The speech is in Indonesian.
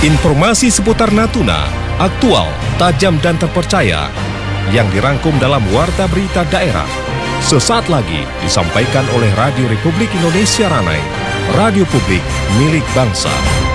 Informasi seputar Natuna, aktual, tajam dan terpercaya, yang dirangkum dalam Warta Berita Daerah. Sesaat lagi disampaikan oleh Radio Republik Indonesia Ranai, radio publik milik bangsa.